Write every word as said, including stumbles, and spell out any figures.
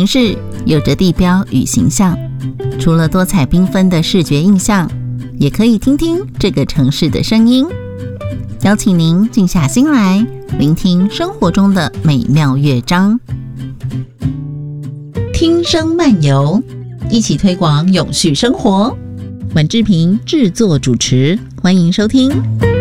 城市有着地标与形象，除了多彩缤纷的视觉印象，也可以听听这个城市的声音。邀请您静下心来，聆听生活中的美妙乐章。听声漫游，一起推广永续生活。宛志平制作主持，欢迎收听。